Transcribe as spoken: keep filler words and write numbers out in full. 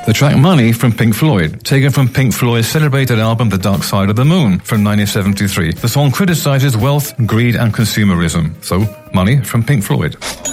The track Money from Pink Floyd, taken from Pink Floyd's celebrated album The Dark Side of the Moon from nineteen seventy-three. The song criticizes wealth, greed and consumerism. So, Money from Pink Floyd.